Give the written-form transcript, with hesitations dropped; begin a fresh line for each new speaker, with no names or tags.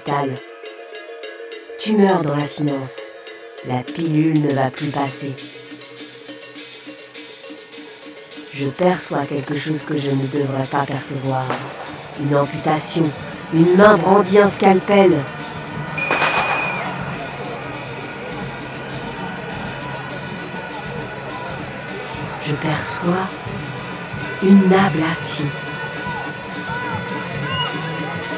l'hôpital. Tumeur dans la finance. La pilule ne va plus passer. Je perçois quelque chose que je ne devrais pas percevoir. Une amputation. Une main brandit un scalpel. Je perçois une ablation.